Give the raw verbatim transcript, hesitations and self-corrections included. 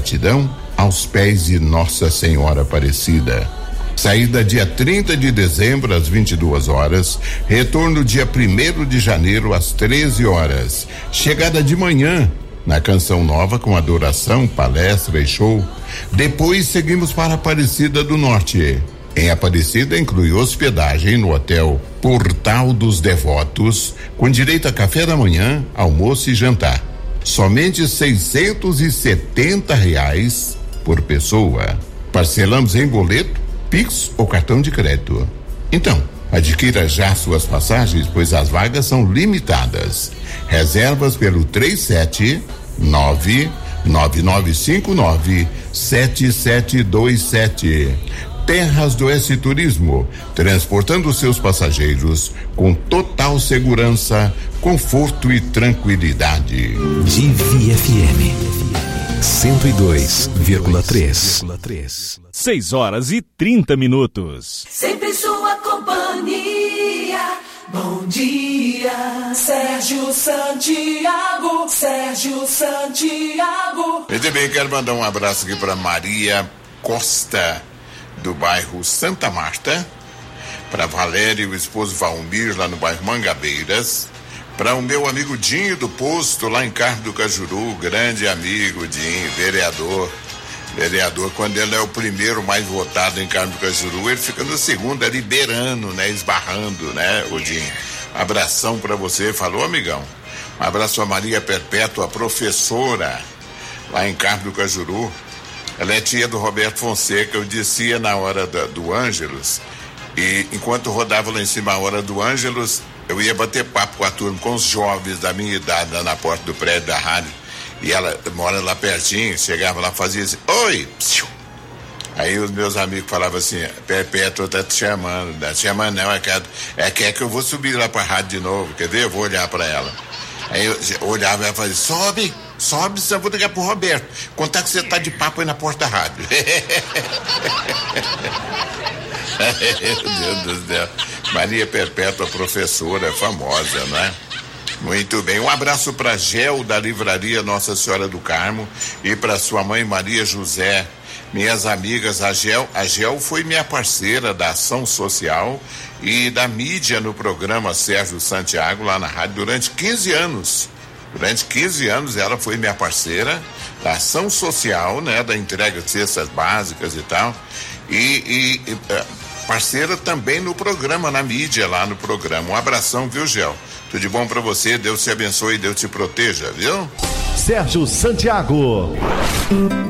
gratidão aos pés de Nossa Senhora Aparecida. Saída dia trinta de dezembro às vinte e duas horas, retorno dia primeiro de janeiro às treze horas. Chegada de manhã na Canção Nova com adoração, palestra e show. Depois seguimos para Aparecida do Norte. Em Aparecida inclui hospedagem no hotel Portal dos Devotos, com direito a café da manhã, almoço e jantar. Somente seiscentos e setenta reais por pessoa. Parcelamos em boleto, Pix ou cartão de crédito. Então, adquira já suas passagens, pois as vagas são limitadas. Reservas pelo três sete nove nove nove cinco nove sete sete dois sete. Terras do Oeste Turismo, transportando seus passageiros com total segurança, conforto e tranquilidade. Divi F M cento e dois vírgula três. seis horas e trinta minutos. Sempre sua companhia. Bom dia, Sérgio Santiago, Sérgio Santiago. Muito bem, quero mandar um abraço aqui para Maria Costa, do bairro Santa Marta, para Valéria e o esposo Valmir, lá no bairro Mangabeiras, para o meu amigo Dinho do Posto, lá em Carmo do Cajuru, grande amigo Dinho, vereador. Vereador, quando ele é o primeiro mais votado em Carmo do Cajuru, ele fica no segundo, ali beirando, né, esbarrando, né, o Dinho. Abração para você, falou, amigão? Um abraço a Maria Perpétua, professora, lá em Carmo do Cajuru. Ela é tia do Roberto Fonseca. Eu descia na hora da, do Ângelos, e enquanto rodava lá em cima a hora do Ângelos, eu ia bater papo com a turma, com os jovens da minha idade, lá na porta do prédio da rádio, e ela mora lá pertinho, chegava lá, fazia assim, oi, psiu. Aí os meus amigos falavam assim, Perpétua tá te chamando, não te chamando não, é que, é que é que eu vou subir lá pra rádio de novo, quer ver? Eu vou olhar pra ela. Aí eu olhava e ela fazia, sobe, sobe, senão eu vou ligar pro Roberto, contar que você tá de papo aí na porta da rádio. Meu Deus do céu. Maria Perpétua, professora famosa, né? Muito bem, um abraço para Gel da Livraria Nossa Senhora do Carmo e para sua mãe Maria José, minhas amigas. A Gel, a Gel foi minha parceira da ação social e da mídia no programa Sérgio Santiago lá na rádio durante quinze anos. Durante quinze anos ela foi minha parceira da ação social, né, da entrega de cestas básicas e tal, e, e, e parceira também no programa, na mídia lá no programa. Um abração, viu, Gel? Tudo de bom pra você, Deus te abençoe e Deus te proteja, viu? Sérgio Santiago.